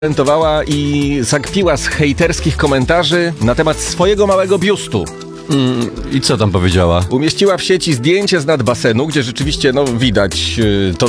komentowała i zakpiła z hejterskich komentarzy na temat swojego małego biustu. I co tam powiedziała? Umieściła w sieci zdjęcie z nad basenu, gdzie rzeczywiście widać to,